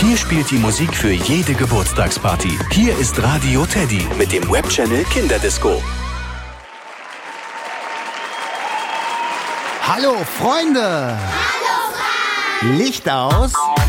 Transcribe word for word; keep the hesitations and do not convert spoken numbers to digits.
Hier spielt die Musik für jede Geburtstagsparty. Hier ist Radio Teddy mit dem Webchannel Kinderdisco. Hallo Freunde! Hallo Frank! Licht aus!